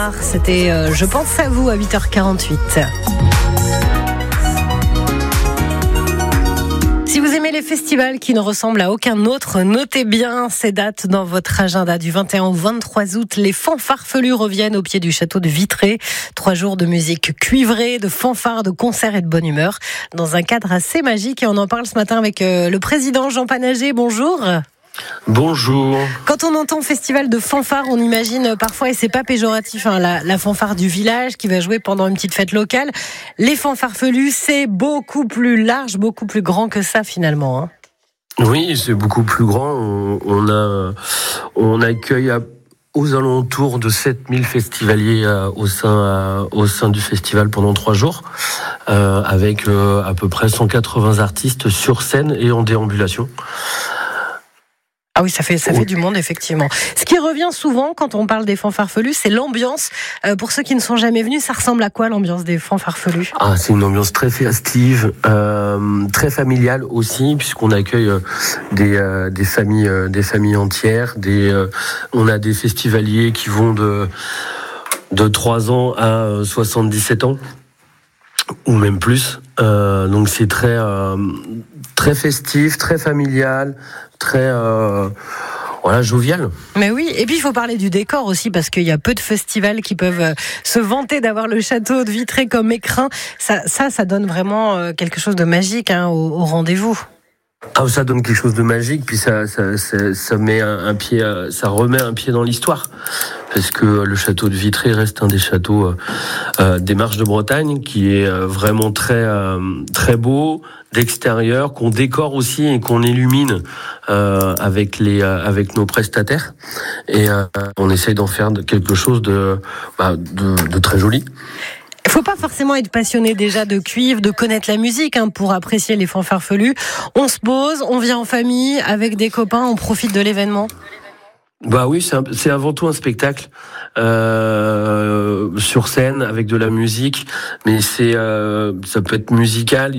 C'était Je pense à vous à 8h48. Si vous aimez les festivals qui ne ressemblent à aucun autre, notez bien ces dates dans votre agenda. Du 21 au 23 août, les Fanfarfelus reviennent au pied du château de Vitré. 3 jours de musique cuivrée, de fanfares, de concerts et de bonne humeur, dans un cadre assez magique. Et on en parle ce matin avec le président Jean Panager. Bonjour. Bonjour. Quand on entend festival de fanfare, on imagine parfois, et c'est pas péjoratif, la fanfare du village qui va jouer pendant une petite fête locale. Les Fanfarfelus, c'est beaucoup plus large, beaucoup plus grand que ça finalement. Oui, c'est beaucoup plus grand. On accueille aux alentours de 7000 festivaliers au sein du festival pendant 3 jours, avec à peu près 180 artistes sur scène et en déambulation. Ah oui, ça fait du monde, effectivement. Ce qui revient souvent quand on parle des Fanfarfelus, c'est l'ambiance. Pour ceux qui ne sont jamais venus, ça ressemble à quoi l'ambiance des Fanfarfelus ? C'est une ambiance très festive, très familiale aussi, puisqu'on accueille des familles entières. On a des festivaliers qui vont de 3 ans à 77 ans. Ou même plus. Donc c'est très festif, très familial, très jovial. Mais oui, et puis il faut parler du décor aussi, parce qu'il y a peu de festivals qui peuvent se vanter d'avoir le château de Vitré comme écrin. Ça donne vraiment quelque chose de magique au rendez-vous. Ça donne quelque chose de magique, puis ça met ça remet un pied dans l'histoire, parce que le château de Vitré reste un des châteaux des Marches de Bretagne, qui est vraiment très très beau d'extérieur, qu'on décore aussi et qu'on illumine avec nos prestataires, et on essaye d'en faire quelque chose de très joli. Il faut pas forcément être passionné déjà de cuivre, de connaître la musique pour apprécier les Fanfarfelus. On se pose, on vient en famille, avec des copains, on profite de l'événement. Oui, c'est avant tout un spectacle sur scène avec de la musique, mais ça peut être musical.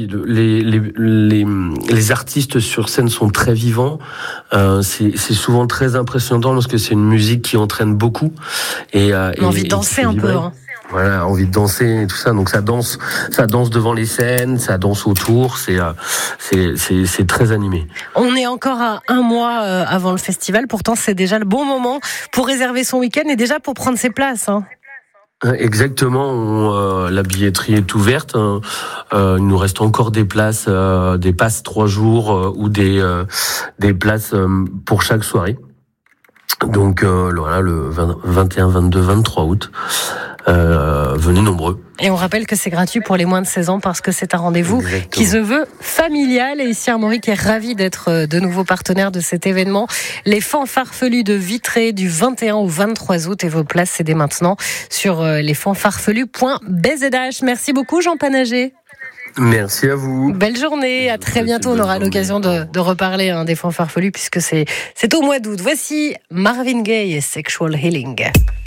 Les artistes sur scène sont très vivants. C'est souvent très impressionnant parce que c'est une musique qui entraîne beaucoup et on a envie de danser un peu. Voilà, envie de danser et tout ça. Donc ça danse devant les scènes, ça danse autour. C'est très animé. On est encore à 1 mois avant le festival. Pourtant, c'est déjà le bon moment pour réserver son week-end et déjà pour prendre ses places. Exactement. La billetterie est ouverte. Il nous reste encore des places, des passes 3 jours ou des places pour chaque soirée. Donc le 21, 22, 23 août. Venez nombreux. Et on rappelle que c'est gratuit pour les moins de 16 ans parce que c'est un rendez-vous qui se veut familial. Et ici, Armorique est ravi d'être de nouveau partenaire de cet événement. Les Fanfarfelus de Vitré du 21 au 23 août. Et vos places, c'est dès maintenant sur lesfanfarfelus.bzh. Merci beaucoup, Jean Panager. Merci à vous. Belle journée, à très bientôt. On aura l'occasion de reparler des Fanfarfelus puisque c'est au mois d'août. Voici Marvin Gaye et Sexual Healing.